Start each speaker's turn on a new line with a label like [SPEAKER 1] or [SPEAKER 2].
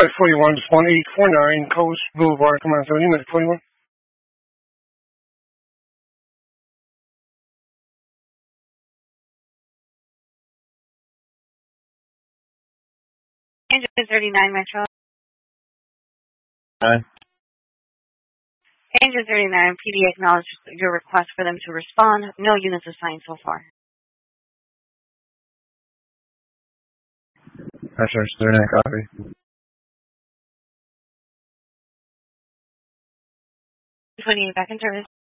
[SPEAKER 1] Unit 41, 1849 Coast Boulevard. Come on, so Unit 41.
[SPEAKER 2] Danger 39 Metro.
[SPEAKER 3] Hi.
[SPEAKER 2] Danger 39 PD acknowledged your request for them to respond. No units assigned so far.
[SPEAKER 3] Pressure 39 copy.
[SPEAKER 2] 28 back in service.